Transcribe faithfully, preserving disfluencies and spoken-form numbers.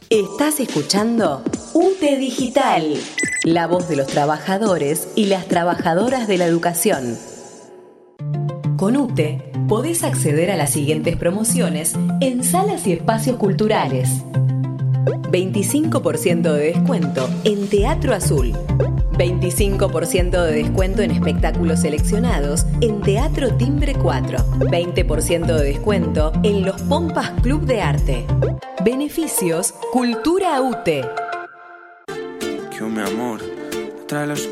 Estás escuchando U T E Digital, la voz de los trabajadores y las trabajadoras de la educación. Con U T E podés acceder a las siguientes promociones en salas y espacios culturales. veinticinco por ciento de descuento en Teatro Azul. veinticinco por ciento de descuento en espectáculos seleccionados en Teatro Timbre cuatro. veinte por ciento de descuento en los Pompas Club de Arte. Beneficios Cultura U T E. Que o meu amor trae los